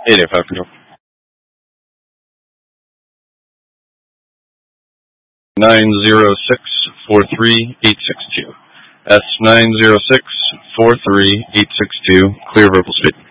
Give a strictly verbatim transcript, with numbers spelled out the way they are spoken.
eight eight five control. Nine zero six four three eight six two. S nine zero six four three eight six two. Clear verbal speed.